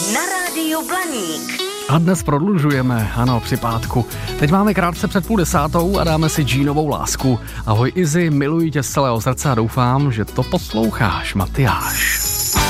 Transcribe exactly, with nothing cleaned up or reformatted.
na rádiu Blaník. A dnes prodlužujeme, ano, při pátku. Teď máme krátce před půl desátou a dáme si Jeanovou Lásku. Ahoj Izzy, miluji tě z celého srdce a doufám, že to posloucháš, Matyáš.